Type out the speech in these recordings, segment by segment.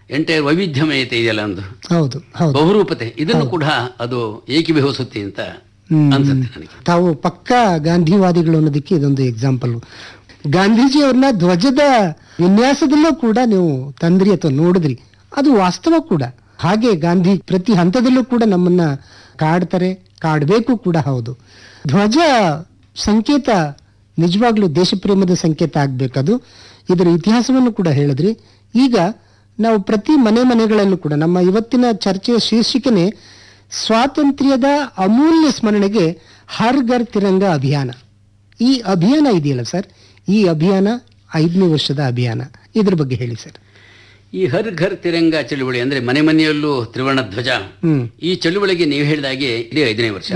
Entire ವೈವಿಧ್ಯಮಯತೆ ಇದೆಯಲ್ಲ ಒಂದು ಹೌದು ಹೌದು ಬಹುರೂಪತೆ, ಇದನ್ನು ಕೂಡ ಅದು ಏಕೀಭವಿಸುತ್ತೆ ಅಂತ ಅನ್ಸುತ್ತೆ ನನಗೆ. ತಾವು ಪಕ್ಕಾ ಗಾಂಧಿವಾದಿಗಳು ಅನ್ನೋದಕ್ಕೆ ಇದೊಂದು ಎಕ್ಸಾಂಪಲ್. ಗಾಂಧೀಜಿ ಅವ್ರನ್ನ ಧ್ವಜದ ವಿನ್ಯಾಸದಲ್ಲೂ ಕೂಡ ನೀವು ತಂದ್ರಿ ಅಥವಾ ನೋಡಿದ್ರಿ, ಅದು ವಾಸ್ತವ ಕೂಡ. ಹಾಗೆ ಗಾಂಧಿ ಪ್ರತಿ ಹಂತದಲ್ಲೂ ಕೂಡ ನಮ್ಮನ್ನ ಕಾಡ್ತಾರೆ, ಕಾಡಬೇಕು ಕೂಡ. ಹೌದು, ಧ್ವಜ ಸಂಕೇತ ನಿಜವಾಗ್ಲೂ ದೇಶಪ್ರೇಮದ ಸಂಕೇತ ಆಗ್ಬೇಕದು. ಇದರ ಇತಿಹಾಸವನ್ನು ಕೂಡ ಹೇಳಿದ್ರಿ. ಈಗ ನಾವು ಪ್ರತಿ ಮನೆಗಳಲ್ಲೂ ಕೂಡ ನಮ್ಮ ಇವತ್ತಿನ ಚರ್ಚೆಯ ಶೀರ್ಷಿಕೆನೆ ಸ್ವಾತಂತ್ರ್ಯದ ಅಮೂಲ್ಯ ಸ್ಮರಣೆಗೆ ಹರ್ ಘರ್ ತಿರಂಗ ಅಭಿಯಾನ. ಈ ಅಭಿಯಾನ ಇದೆಯಲ್ಲ ಸರ್, ಈ ಅಭಿಯಾನ 5ನೇ ವರ್ಷದ ಅಭಿಯಾನ, ಇದ್ರ ಬಗ್ಗೆ ಹೇಳಿ ಸರ್. ಈ ಹರ್ ಘರ್ ತಿರಂಗ ಚಳುವಳಿ ಅಂದ್ರೆ ಮನೆ ಮನೆಯಲ್ಲೂ ತ್ರಿವರ್ಣ ಧ್ವಜ, ಈ ಚಳುವಳಿಗೆ ನೀವು ಹೇಳಿದಾಗೆ ಇದೇ 5ನೇ ವರ್ಷ.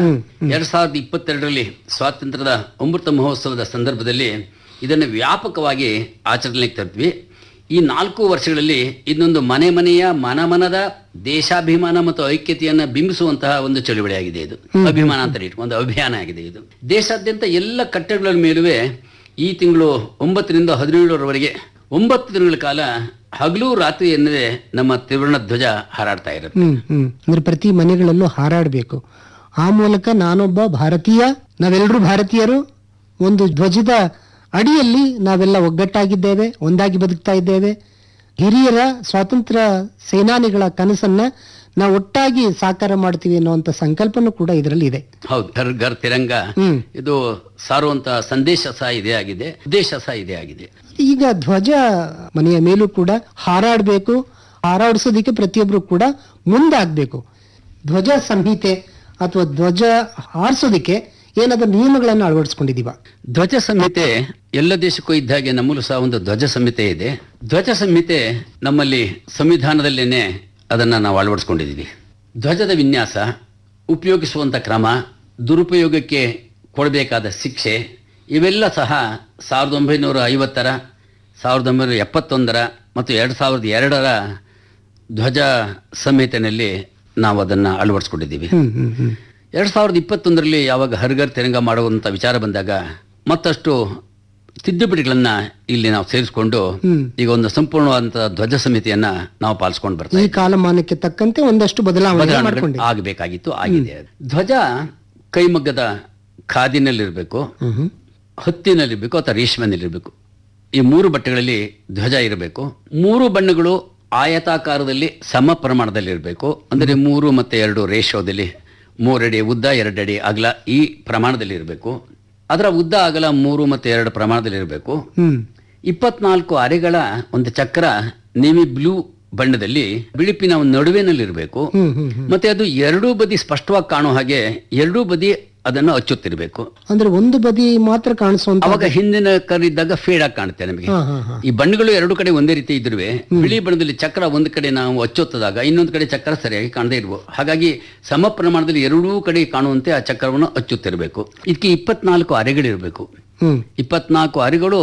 2022ರಲ್ಲಿ ಸ್ವಾತಂತ್ರ್ಯದ ಅಮೃತ ಮಹೋತ್ಸವದ ಸಂದರ್ಭದಲ್ಲಿ ಇದನ್ನು ವ್ಯಾಪಕವಾಗಿ ಆಚರಣೆಗೆ ತರ್ತೀವಿ. ಈ 4 ವರ್ಷಗಳಲ್ಲಿ ಇದೊಂದು ಮನೆಯ ಮನದ ದೇಶಾಭಿಮಾನ ಮತ್ತು ಐಕ್ಯತೆಯನ್ನು ಬಿಂಬಿಸುವಂತಹ ಒಂದು ಚಳುವಳಿಯಾಗಿದೆ. ಇದು ಅಭಿಮಾನ ಅಂತ ಒಂದು ಅಭಿಯಾನ ಆಗಿದೆ. ಇದು ದೇಶಾದ್ಯಂತ ಎಲ್ಲ ಕಟ್ಟಡಗಳ ಮೇಲುವೆ ಈ ತಿಂಗಳು 9ರಿಂದ 17ರವರೆಗೆ 9 ದಿನಗಳ ಕಾಲ ಹಗಲು ರಾತ್ರಿ ಎನ್ನದೆ ನಮ್ಮ ತ್ರಿವರ್ಣ ಧ್ವಜ ಹಾರಾಡ್ತಾ ಇರುತ್ತೆ. ಅಂದ್ರೆ ಪ್ರತಿ ಮನೆಗಳಲ್ಲೂ ಹಾರಾಡಬೇಕು. ಆ ಮೂಲಕ ನಾನೊಬ್ಬ ಭಾರತೀಯ, ನಾವೆಲ್ಲರೂ ಭಾರತೀಯರು, ಒಂದು ಧ್ವಜದ ಅಡಿಯಲ್ಲಿ ನಾವೆಲ್ಲ ಒಗ್ಗಟ್ಟಾಗಿದ್ದೇವೆ, ಒಂದಾಗಿ ಬದುಕ್ತಾ ಇದ್ದೇವೆ. ಹಿರಿಯರ ಸ್ವಾತಂತ್ರ್ಯ ಸೇನಾನಿಗಳ ಕನಸನ್ನ ನಾವು ಒಟ್ಟಾಗಿ ಸಾಕಾರ ಮಾಡ್ತೀವಿ ಅನ್ನುವಂತ ಸಂಕಲ್ಪನೂ ಕೂಡ ಇದರಲ್ಲಿ ಇದೆ. ಹೌದು, ಹರ್ ಘರ್ ತಿರಂಗ ಇದು ಸಾರುವಂತ ಸಂದೇಶ ಸಹ ಇದೇ ಆಗಿದೆ, ಉದ್ದೇಶ ಸಹ ಇದೇ ಆಗಿದೆ. ಈಗ ಧ್ವಜ ಮನೆಯ ಮೇಲೂ ಕೂಡ ಹಾರಾಡಬೇಕು, ಹಾರಾಡಿಸೋದಿಕ್ಕೆ ಪ್ರತಿಯೊಬ್ರು ಕೂಡ ಮುಂದಾಗಬೇಕು. ಧ್ವಜ ಸಂಹಿತೆ ಅಥವಾ ಧ್ವಜ ಹಾರಿಸೋದಿಕ್ಕೆ ಏನಾದರೂ ನಿಯಮಗಳನ್ನು ಅಳವಡಿಸ್ಕೊಂಡಿದೀವ? ಧ್ವಜ ಸಂಹಿತೆ ಎಲ್ಲ ದೇಶಕ್ಕೂ ಇದ್ದ ಹಾಗೆ ನಮ್ಮಲ್ಲೂ ಸಹ ಒಂದು ಧ್ವಜ ಸಂಹಿತೆ ಇದೆ. ಧ್ವಜ ಸಂಹಿತೆ ನಮ್ಮಲ್ಲಿ ಸಂವಿಧಾನದಲ್ಲೇನೆ ಅದನ್ನು ನಾವು ಅಳವಡಿಸ್ಕೊಂಡಿದ್ದೀವಿ. ಧ್ವಜದ ವಿನ್ಯಾಸ, ಉಪಯೋಗಿಸುವಂಥ ಕ್ರಮ, ದುರುಪಯೋಗಕ್ಕೆ ಕೊಡಬೇಕಾದ ಶಿಕ್ಷೆ ಇವೆಲ್ಲ ಸಹ 1950ರ, 1971ರ ಮತ್ತು 2002ರ ಧ್ವಜ ಸಂಹಿತೆಯಲ್ಲಿ ನಾವು ಅದನ್ನು ಅಳವಡಿಸ್ಕೊಂಡಿದ್ದೀವಿ. 2021ರಲ್ಲಿ ಯಾವಾಗ ಹರ್ ಘರ್ ತಿರಂಗ ಮಾಡುವಂಥ ವಿಚಾರ ಬಂದಾಗ ಮತ್ತಷ್ಟು ತಿದ್ದುಪಡಿಗಳನ್ನ ಇಲ್ಲಿ ನಾವು ಸೇರಿಸಿಕೊಂಡು ಈಗ ಒಂದು ಸಂಪೂರ್ಣವಾದಂತಹ ಧ್ವಜ ಸಮಿತಿಯನ್ನ ನಾವು ಪಾಲಿಸ್ಕೊಂಡು ಬರ್ತೀವಿ. ಈ ಕಾಲಮಾನಕ್ಕೆ ತಕ್ಕಂತೆ ಒಂದಷ್ಟು ಬದಲಾವಣೆ ಆಗಬೇಕಾಗಿತ್ತು, ಆಗಿದೆ. ಧ್ವಜ ಕೈಮಗ್ಗದ ಖಾದಿನಲ್ಲಿರಬೇಕು, ಹತ್ತಿನಲ್ಲಿರಬೇಕು ಅಥವಾ ರೇಷ್ಮೆನಲ್ಲಿರಬೇಕು. ಈ 3 ಬಟ್ಟೆಗಳಲ್ಲಿ ಧ್ವಜ ಇರಬೇಕು. 3 ಬಣ್ಣಗಳು ಆಯತಾಕಾರದಲ್ಲಿ ಸಮ ಪ್ರಮಾಣದಲ್ಲಿರಬೇಕು. ಅಂದರೆ 3 ಮತ್ತು 2 ರೇಷೋದಲ್ಲಿ 3 ಅಡಿ ಉದ್ದ, 2 ಅಡಿ ಅಗಲ, ಈ ಪ್ರಮಾಣದಲ್ಲಿ ಇರಬೇಕು. ಅದರ ಉದ್ದ ಅಗಲ 3 ಮತ್ತು 2 ಪ್ರಮಾಣದಲ್ಲಿರಬೇಕು. 24 ಅರೆಗಳ ಒಂದು ಚಕ್ರ ನೇವಿ ಬ್ಲೂ ಬಣ್ಣದಲ್ಲಿ ಬಿಳುಪಿನ ನಡುವಿನಲ್ಲಿರಬೇಕು. ಮತ್ತೆ ಅದು 2 ಬದಿ ಸ್ಪಷ್ಟವಾಗಿ ಕಾಣೋ ಹಾಗೆ 2 ಬದಿ ಅದನ್ನು ಅಚ್ಚುತ್ತಿರಬೇಕು. ಅಂದ್ರೆ ಒಂದು ಬದಿ ಮಾತ್ರ ಕಾಣಿಸುವಂತ, ಅವಾಗ ಹಿಂದಿನ ಕರಿದ್ದಾಗ ಫೇಡ್ ಆಗಿ ಕಾಣುತ್ತೆ ನಮಗೆ. ಈ ಬಣ್ಣಗಳು 2 ಕಡೆ ಒಂದೇ ರೀತಿ ಇದ್ರೂ ಬಿಳಿ ಬಣ್ಣದಲ್ಲಿ ಚಕ್ರ ಒಂದು ಕಡೆ ನಾವು ಅಚ್ಚೊತ್ತದಾಗ ಇನ್ನೊಂದು ಕಡೆ ಚಕ್ರ ಸರಿಯಾಗಿ ಕಾಣದೇ ಇರ್ಬೋದು. ಹಾಗಾಗಿ ಸಮ ಪ್ರಮಾಣದಲ್ಲಿ 2 ಕಡೆ ಕಾಣುವಂತೆ ಆ ಚಕ್ರವನ್ನು ಅಚ್ಚುತ್ತಿರಬೇಕು. ಇದಕ್ಕೆ 24 ಅರೆಗಳಿರಬೇಕು. 24 ಅರೆಗಳು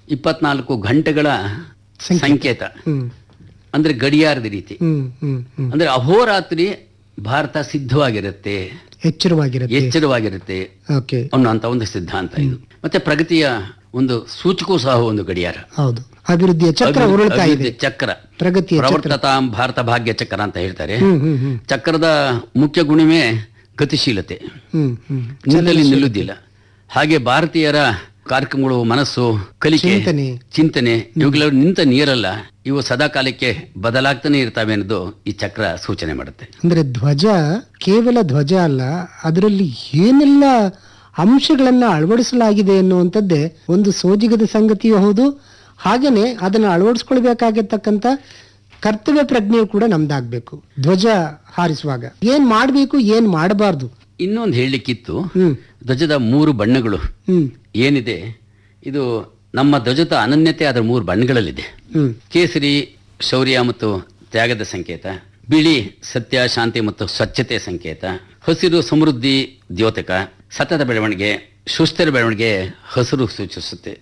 24 ಗಂಟೆಗಳ ಸಂಕೇತ, ಅಂದ್ರೆ ಗಡಿಯಾರದ ರೀತಿ. ಅಂದ್ರೆ ಅಹೋರಾತ್ರಿ ಭಾರತ ಸಿದ್ಧವಾಗಿರುತ್ತೆ, ಎಚ್ಚರವಾಗಿರುತ್ತೆ ಅನ್ನುವಂತ ಒಂದು ಸಿದ್ಧಾಂತ ಇದು. ಮತ್ತೆ ಪ್ರಗತಿಯ ಒಂದು ಸೂಚಕವೂ ಸಹ ಒಂದು ಗಡಿಯಾರ. ಹೌದು, ಅಭಿವೃದ್ಧಿಯ ಚಕ್ರ, ಪ್ರವರ್ತತಾಂ ಭಾರತ ಭಾಗ್ಯ ಚಕ್ರ ಅಂತ ಹೇಳ್ತಾರೆ. ಚಕ್ರದ ಮುಖ್ಯ ಗುಣವೇ ಗತಿಶೀಲತೆ, ನಿಂತಲ್ಲಿ ನಿಲ್ಲುವುದಿಲ್ಲ. ಹಾಗೆ ಭಾರತೀಯರ ಕಾರ್ಯಕ್ರಮಗಳು, ಮನಸ್ಸು, ಕಲಿಕೆ, ಚಿಂತನೆ ಇವುಗಳು ನಿಂತ ನೀರಲ್ಲ, ಇವು ಸದಾ ಕಾಲಕ್ಕೆ ಬದಲಾಗ್ತಾನೆ ಇರ್ತವೆ ಅನ್ನೋದು ಈ ಚಕ್ರ ಸೂಚನೆ ಮಾಡುತ್ತೆ. ಅಂದ್ರೆ ಧ್ವಜ ಕೇವಲ ಧ್ವಜ ಅಲ್ಲ, ಅದರಲ್ಲಿ ಏನೆಲ್ಲ ಅಂಶಗಳನ್ನ ಅಳವಡಿಸಲಾಗಿದೆ ಎನ್ನುವಂಥದ್ದೇ ಒಂದು ಸೋಜಿಗದ ಸಂಗತಿಯೂ ಹೌದು. ಹಾಗೇನೆ ಅದನ್ನು ಅಳವಡಿಸ್ಕೊಳ್ಬೇಕಾಗಿರ್ತಕ್ಕಂಥ ಕರ್ತವ್ಯ ಪ್ರಜ್ಞೆಯು ಕೂಡ ನಮ್ದಾಗ್ಬೇಕು. ಧ್ವಜ ಹಾರಿಸುವಾಗ ಏನ್ ಮಾಡ್ಬೇಕು, ಏನ್ ಮಾಡಬಾರ್ದು. ಇನ್ನೊಂದು ಹೇಳಲಿಕ್ಕಿತ್ತು, ಧ್ವಜದ 3 ಬಣ್ಣಗಳು ಏನಿದೆ, ಇದು ನಮ್ಮ ಧ್ವಜದ ಅನನ್ಯತೆ ಅದರ 3 ಬಣ್ಣಗಳಲ್ಲಿದೆ. ಕೇಸರಿ ಶೌರ್ಯ ಮತ್ತು ತ್ಯಾಗದ ಸಂಕೇತ, ಬಿಳಿ ಸತ್ಯ, ಶಾಂತಿ ಮತ್ತು ಸ್ವಚ್ಛತೆ ಸಂಕೇತ, ಹಸಿರು ಸಮೃದ್ಧಿ ದ್ಯೋತಕ, ಸತತ ಬೆಳವಣಿಗೆ, ಸುಸ್ಥಿರ ಬೆಳವಣಿಗೆ ಹಸಿರು ಸೂಚಿಸುತ್ತೆ.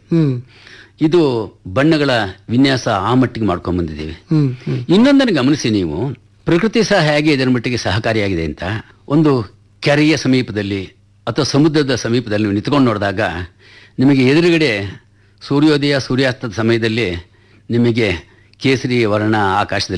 ಇದು ಬಣ್ಣಗಳ ವಿನ್ಯಾಸ ಆ ಮಟ್ಟಿಗೆ ಮಾಡ್ಕೊಂಡ್ ಬಂದಿದ್ದೀವಿ. ಇನ್ನೊಂದನ್ನು ಗಮನಿಸಿ ನೀವು, ಪ್ರಕೃತಿ ಸಹ ಹೇಗೆ ಇದರ ಮಟ್ಟಿಗೆ ಸಹಕಾರಿಯಾಗಿದೆ ಅಂತ. ಒಂದು ಕೆರೆಯ ಸಮೀಪದಲ್ಲಿ ಅಥವಾ ಸಮುದ್ರದ ಸಮೀಪದಲ್ಲಿ ನೀವು ನಿಂತ್ಕೊಂಡು ನೋಡಿದಾಗ ನಿಮಗೆ ಎದುರುಗಡೆ ಸೂರ್ಯೋದಯ ಸೂರ್ಯಾಸ್ತದ ಸಮಯದಲ್ಲಿ ನಿಮಗೆ ಕೇಸರಿ ವರ್ಣ ಆಕಾಶದಲ್ಲಿ